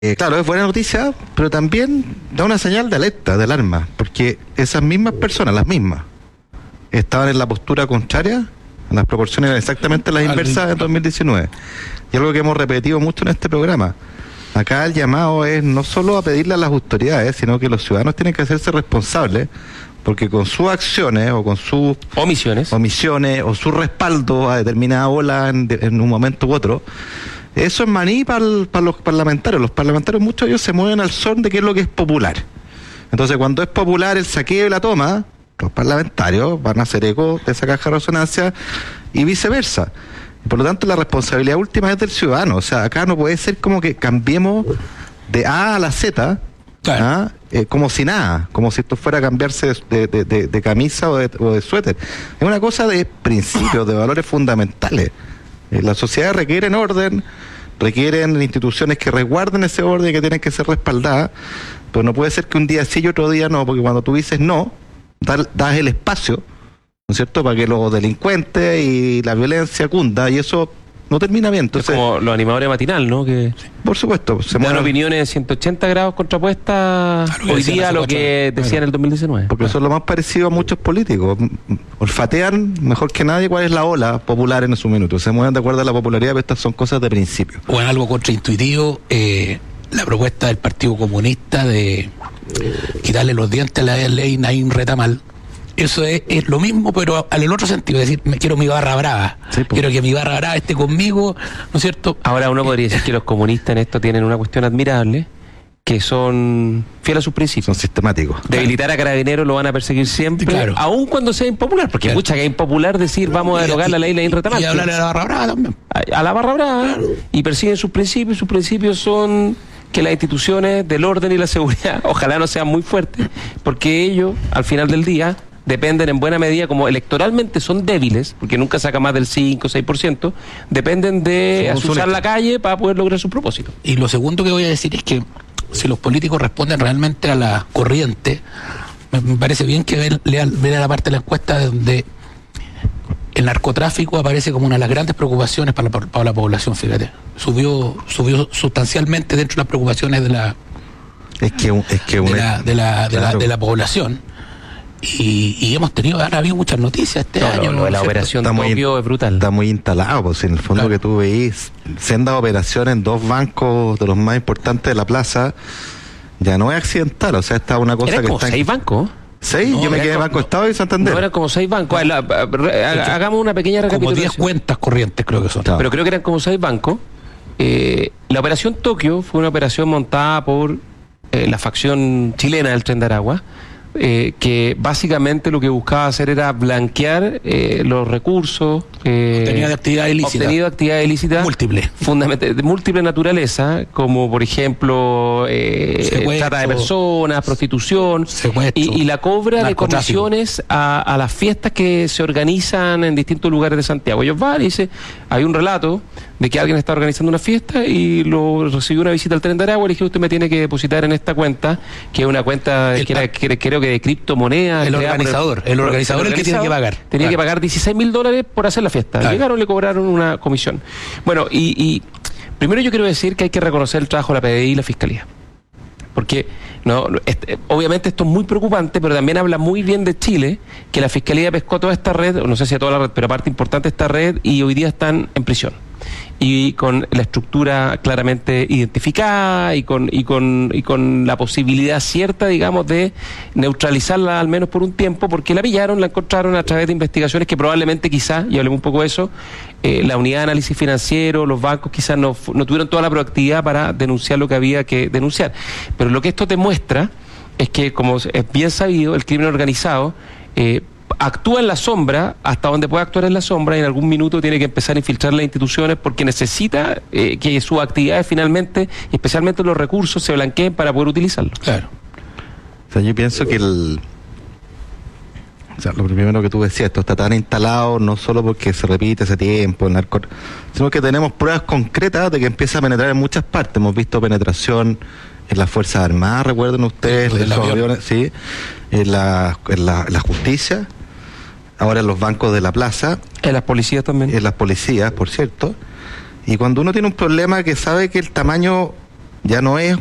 Claro, es buena noticia, pero también da una señal de alerta, de alarma, porque esas mismas personas, las mismas, estaban en la postura contraria, las proporciones eran exactamente las inversas en 2019. Y algo que hemos repetido mucho en este programa. Acá el llamado es no solo a pedirle a las autoridades, sino que los ciudadanos tienen que hacerse responsables, porque con sus acciones o con sus omisiones o su respaldo a determinada ola en un momento u otro, eso es maní para los parlamentarios. Los parlamentarios, muchos de ellos se mueven al son de qué es lo que es popular. Entonces, cuando es popular el saqueo y la toma, los parlamentarios van a hacer eco de esa caja de resonancia y viceversa. Por lo tanto, la responsabilidad última es del ciudadano. O sea, acá no puede ser como que cambiemos de A a la Z, claro, como si nada, como si esto fuera a cambiarse de camisa o de suéter. Es una cosa de principios, de valores fundamentales. Las sociedades requieren orden, requieren instituciones que resguarden ese orden y que tienen que ser respaldadas, pero no puede ser que un día sí y otro día no, porque cuando tú dices no, das el espacio, ¿no es cierto?, para que los delincuentes y la violencia cunda, y eso no termina bien. Entonces, es como los animadores matinal, ¿no? Que por supuesto, se dan opiniones de 180 grados contrapuestas hoy día a lo que decían en el 2019. Porque eso es lo más parecido a muchos políticos. Olfatean mejor que nadie cuál es la ola popular en su minuto. Se mueven de acuerdo a la popularidad, pero estas son cosas de principio. O en algo contraintuitivo, la propuesta del Partido Comunista de quitarle los dientes a la ley Naim Retamal. Eso es lo mismo, pero al otro sentido, es decir, quiero mi barra brava, sí, quiero que mi barra brava esté conmigo, ¿no es cierto? Ahora uno podría decir que los comunistas en esto tienen una cuestión admirable, que son fieles a sus principios. Son sistemáticos. Debilitar a Carabineros lo van a perseguir siempre, claro, aun cuando sea impopular, porque claro, mucha que es impopular decir vamos a derogar la ley Naim Retamal. Y hablarle a la barra brava también. A la barra brava, claro, y persiguen sus principios son que las instituciones del orden y la seguridad ojalá no sean muy fuertes, porque ellos, al final del día, dependen en buena medida, como electoralmente son débiles, porque nunca saca más del 5 o 6%, dependen de usar la calle para poder lograr su propósito. Y lo segundo que voy a decir es que si los políticos responden realmente a la corriente, me parece bien que ver a la parte de la encuesta donde el narcotráfico aparece como una de las grandes preocupaciones para la población, fíjate. Subió sustancialmente dentro de las preocupaciones de la población. Y hemos tenido, han habido muchas noticias este año. Lo de la operación Tokio es brutal. Está muy instalado, pues en el fondo, claro, que tú veís, sendas operaciones en dos bancos de los más importantes de la plaza, ya no es accidental, o sea, está una cosa ¿eran que como está... 6 bancos? ¿6? Yo me quedé en Banco Estado y Santander. No, eran como 6 bancos. Hagamos una pequeña recapitulación. Como 10 cuentas corrientes creo que son. Claro. Pero creo que eran como 6 bancos. La operación Tokio fue una operación montada por la facción chilena del Tren de Aragua, que básicamente lo que buscaba hacer era blanquear los recursos obtenido de actividad ilícita múltiple, fundamentalmente de múltiple naturaleza, como por ejemplo trata de personas, prostitución y la cobra de comisiones a las fiestas que se organizan en distintos lugares de Santiago. Ellos van y dicen, hay un relato de que alguien está organizando una fiesta y recibió una visita al Tren de Aragua y le dije, usted me tiene que depositar en esta cuenta, que es una cuenta creo que de criptomonedas. El organizador el que tiene que pagar. Tenía que pagar $16,000 por hacer la fiesta. Claro. Llegaron, le cobraron una comisión. Bueno, y primero yo quiero decir que hay que reconocer el trabajo de la PDI y la Fiscalía. Porque obviamente esto es muy preocupante, pero también habla muy bien de Chile, que la Fiscalía pescó toda esta red, no sé si a toda la red, pero parte importante de esta red, y hoy día están en prisión. Y con la estructura claramente identificada y con la posibilidad cierta, digamos, de neutralizarla al menos por un tiempo, porque la pillaron, la encontraron a través de investigaciones que probablemente quizás, y hablemos un poco de eso, la unidad de análisis financiero, los bancos quizás no tuvieron toda la proactividad para denunciar lo que había que denunciar. Pero lo que esto te muestra es que, como es bien sabido, el crimen organizado actúa en la sombra hasta donde puede actuar en la sombra, y en algún minuto tiene que empezar a infiltrar las instituciones porque necesita que sus actividades finalmente, especialmente los recursos, se blanqueen para poder utilizarlos. Claro. O sea, yo pienso que lo primero que tú decías, esto está tan instalado no solo porque se repite ese tiempo, sino que tenemos pruebas concretas de que empieza a penetrar en muchas partes. Hemos visto penetración en las Fuerzas Armadas, recuerden ustedes, en los aviones, sí, en la justicia, ahora en los bancos de la plaza. En las policías también. En las policías, por cierto. Y cuando uno tiene un problema que sabe que el tamaño ya no es